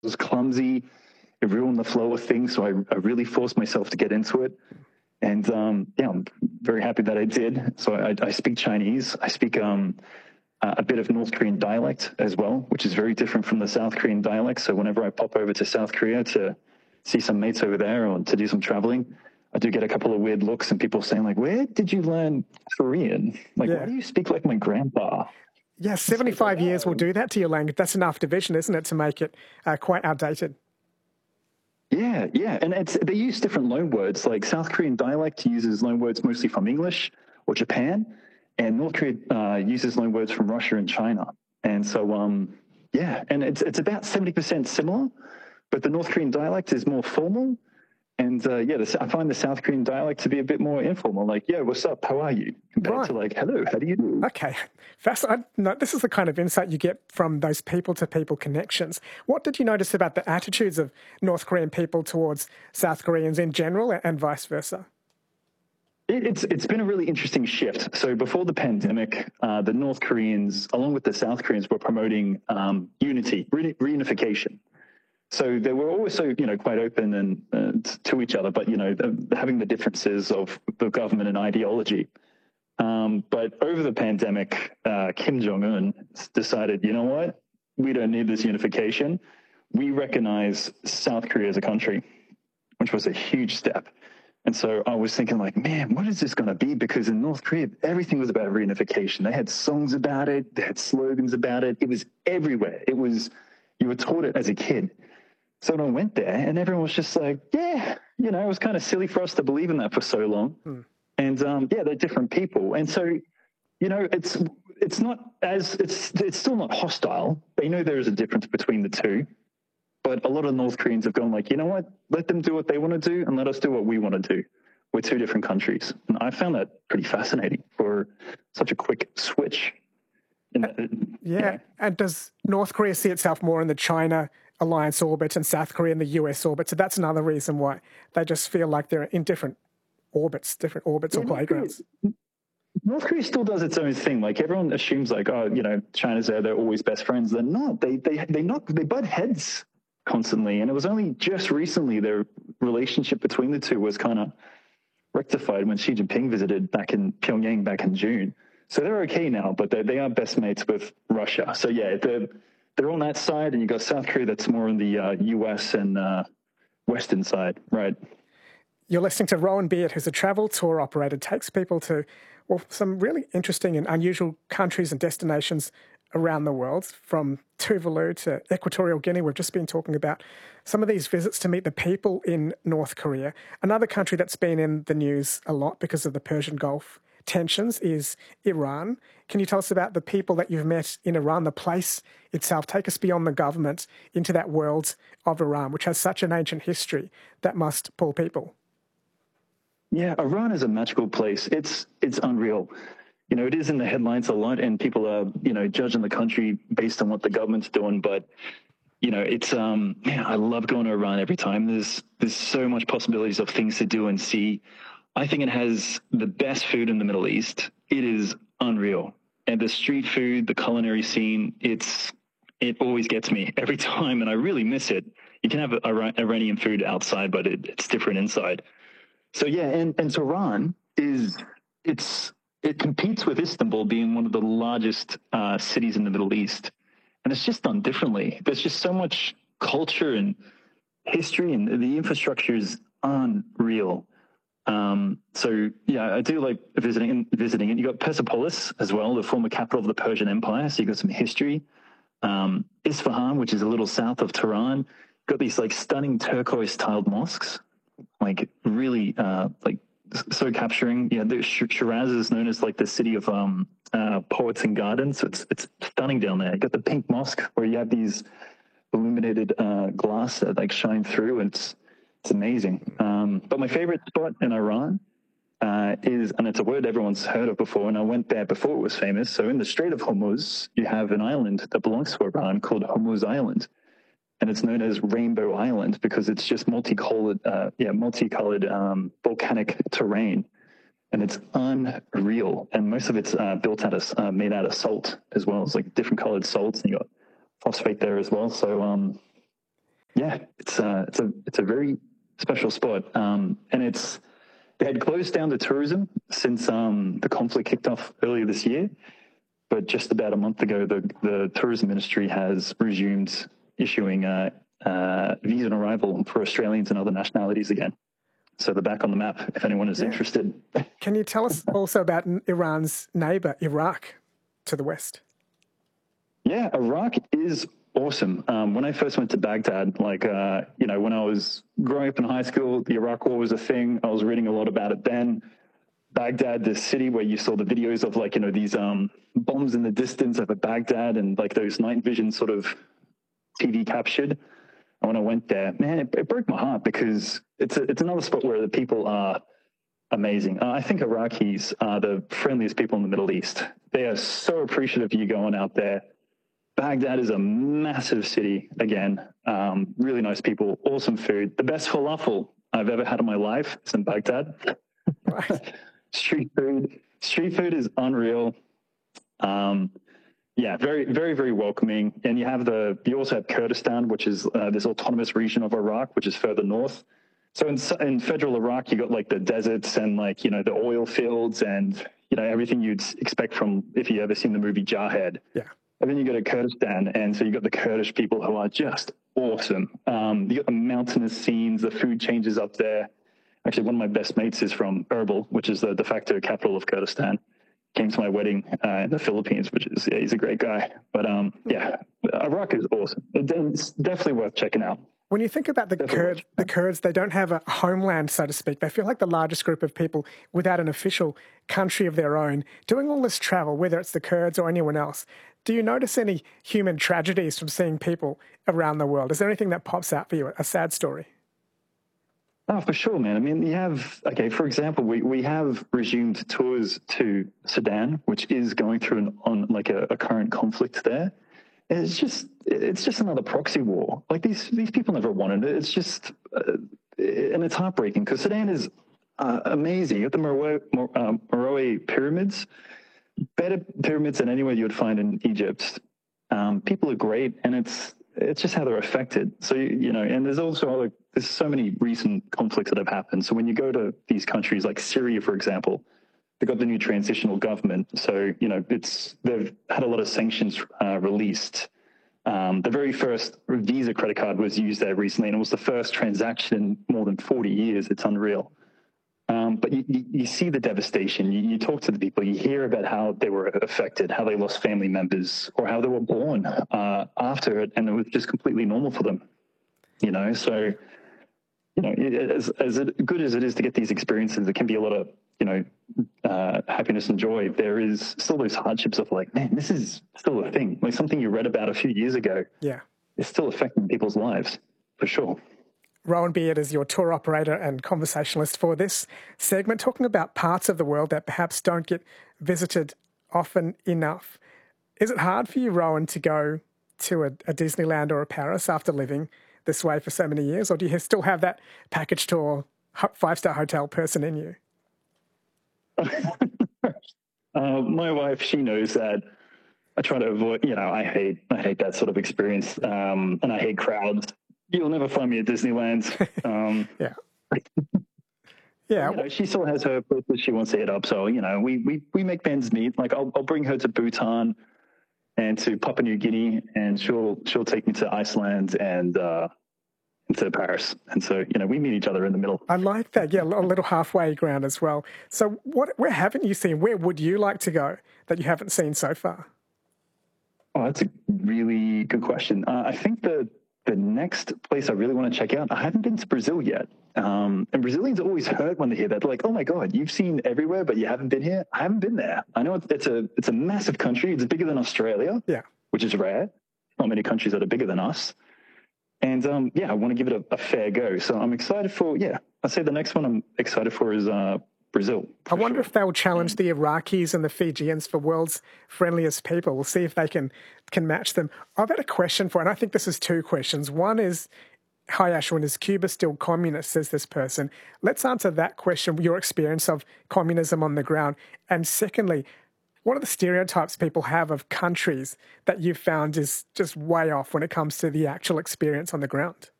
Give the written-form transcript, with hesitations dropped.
was clumsy. It ruined the flow of things. So I really forced myself to get into it. And yeah, I'm very happy that I did. So I speak Chinese. I speak a bit of North Korean dialect as well, which is very different from the South Korean dialect. So whenever I pop over to South Korea to see some mates over there or to do some traveling, I do get a couple of weird looks and people saying like, where did you learn Korean? Like, why do you speak like my grandpa? Yeah, 75 years will do that to your language. That's enough division, isn't it, to make it quite outdated? Yeah, yeah. And they use different loanwords. Like South Korean dialect uses loanwords mostly from English or Japan, and North Korea uses loanwords from Russia and China. And so, yeah, and it's about 70% similar, but the North Korean dialect is more formal. And yeah, I find the South Korean dialect to be a bit more informal, like, yeah, what's up? How are you? Compared to like, hello, how do you do? Okay. No, this is the kind of insight you get from those people-to-people connections. What did you notice about the attitudes of North Korean people towards South Koreans in general and vice versa? It's been a really interesting shift. So before the pandemic, the North Koreans, along with the South Koreans, were promoting unity, reunification. So they were also, quite open and to each other, but, having the differences of the government and ideology. But over the pandemic, Kim Jong-un decided, you know what? We don't need this unification. We recognize South Korea as a country, which was a huge step. And so I was thinking like, man, what is this going to be? Because in North Korea, everything was about reunification. They had songs about it. They had slogans about it. It was everywhere. You were taught it as a kid. So I went there and everyone was just like, yeah, it was kind of silly for us to believe in that for so long. And yeah, they're different people. And so, it's still not hostile. They know there is a difference between the two. But a lot of North Koreans have gone like, you know what, let them do what they want to do and let us do what we want to do. We're two different countries. And I found that pretty fascinating for such a quick switch. Yeah. And does North Korea see itself more in the China alliance orbit and South Korea in the US orbit? So that's another reason why they just feel like they're in different orbits or playgrounds. North Korea still does its own thing. Like everyone assumes like, oh, China's there, they're always best friends. They're not. They butt heads constantly. And it was only just recently their relationship between the two was kind of rectified when Xi Jinping visited back in Pyongyang back in June. So they're okay now, but they are best mates with Russia. So yeah, they're on that side, and you got South Korea that's more on the US and Western side, right? You're listening to Rowan Beard, who's a travel tour operator, takes people to some really interesting and unusual countries and destinations around the world, from Tuvalu to Equatorial Guinea. We've just been talking about some of these visits to meet the people in North Korea. Another country that's been in the news a lot because of the Persian Gulf tensions is Iran. Can you tell us about the people that you've met in Iran, the place itself? Take us beyond the government into that world of Iran, which has such an ancient history that must pull people. Yeah, Iran is a magical place. It's unreal. It is in the headlines a lot, and people are, judging the country based on what the government's doing. But, it's, I love going to Iran every time. There's so much possibilities of things to do and see. I think it has the best food in the Middle East. It is unreal. And the street food, the culinary scene, it always gets me every time, and I really miss it. You can have Iranian food outside, but it's different inside. So yeah, and Tehran it competes with Istanbul being one of the largest cities in the Middle East, and it's just done differently. There's just so much culture and history, and the infrastructure is unreal. So yeah, I do like visiting it. You got Persepolis as well, the former capital of the Persian Empire. So you got some history. Isfahan, which is a little south of Tehran, got these like stunning turquoise tiled mosques, like really so capturing. Yeah, Shiraz is known as like the city of poets and gardens. So it's stunning down there. You got the pink mosque where you have these illuminated glass that like shine through, and it's amazing. But my favorite spot in Iran is, and it's a word everyone's heard of before, and I went there before it was famous. So in the Strait of Hormuz, you have an island that belongs to Iran called Hormuz Island. And it's known as Rainbow Island because it's just multicolored volcanic terrain. And it's unreal. And most of it's made out of salt as well. It's like different colored salts, and you got phosphate there as well. So Yeah, it's a very special spot, and they had closed down the tourism since the conflict kicked off earlier this year. But just about a month ago, the tourism ministry has resumed issuing visa on arrival for Australians and other nationalities again. So they're back on the map if anyone is interested. Can you tell us also about Iran's neighbor, Iraq, to the west? Yeah, Iraq is awesome. When I first went to Baghdad, when I was growing up in high school, the Iraq War was a thing. I was reading a lot about it then. Baghdad, the city where you saw the videos of these bombs in the distance over Baghdad and like those night vision sort of TV captured. And when I went there, man, it broke my heart because it's another spot where the people are amazing. I think Iraqis are the friendliest people in the Middle East. They are so appreciative of you going out there. Baghdad is a massive city again. Really nice people, awesome food. The best falafel I've ever had in my life is in Baghdad. Right. Street food is unreal. Very, very, very welcoming. And you also have Kurdistan, which is this autonomous region of Iraq, which is further north. So in federal Iraq, you got like the deserts and the oil fields and everything you'd expect from if you ever seen the movie Jarhead. Yeah. And then you go to Kurdistan, and so you got the Kurdish people who are just awesome. You got the mountainous scenes, the food changes up there. Actually, one of my best mates is from Erbil, which is the de facto capital of Kurdistan. Came to my wedding in the Philippines, which is, he's a great guy. But Iraq is awesome. It's definitely worth checking out. When you think about the Kurds, they don't have a homeland, so to speak. They feel like the largest group of people without an official country of their own. Doing all this travel, whether it's the Kurds or anyone else, do you notice any human tragedies from seeing people around the world? Is there anything that pops out for you, a sad story? Oh, for sure, man. I mean, for example, we have resumed tours to Sudan, which is going through a current conflict there. And it's just another proxy war. Like these people never wanted it. It's just, and it's heartbreaking because Sudan is amazing. You have the Meroe pyramids, better pyramids than anywhere you would find in Egypt. People are great, and it's just how they're affected. So, and there's also there's so many recent conflicts that have happened. So when you go to these countries like Syria, for example, they've got the new transitional government. So, they've had a lot of sanctions released. The very first Visa credit card was used there recently, and it was the first transaction in more than 40 years. It's unreal. But you see the devastation. You talk to the people. You hear about how they were affected, how they lost family members, or how they were born after it, and it was just completely normal for them. So, as good as it is to get these experiences, it can be a lot of, happiness and joy. There is still those hardships of like, man, this is still a thing. Like something you read about a few years ago. Yeah. It's still affecting people's lives, for sure. Rowan Beard is your tour operator and conversationalist for this segment, talking about parts of the world that perhaps don't get visited often enough. Is it hard for you, Rowan, to go to a Disneyland or a Paris after living this way for so many years, or do you still have that package tour, 5-star hotel person in you? My wife, she knows that I try to avoid, I hate that sort of experience, and I hate crowds. You'll never find me at Disneyland. Yeah. Yeah. She still has her places she wants to hit up. So, we make ends meet. Like I'll bring her to Bhutan and to Papua New Guinea, and she'll take me to Iceland and to Paris. And so, we meet each other in the middle. I like that. Yeah, a little halfway ground as well. So where haven't you seen? Where would you like to go that you haven't seen so far? Oh, that's a really good question. I think the next place I really want to check out, I haven't been to Brazil yet. And Brazilians always hurt when they hear that. They're like, oh my God, you've seen everywhere, but you haven't been here? I haven't been there. I know it's a massive country. It's bigger than Australia, which is rare. Not many countries that are bigger than us. And I want to give it a fair go. So I'm excited for, I'd say the next one I'm excited for is Brazil. I wonder if they'll challenge the Iraqis and the Fijians for world's friendliest people. We'll see if they can match them. I've had a question and I think this is two questions. One is, hi Ashwin, is Cuba still communist, says this person. Let's answer that question, your experience of communism on the ground. And secondly, what are the stereotypes people have of countries that you've found is just way off when it comes to the actual experience on the ground?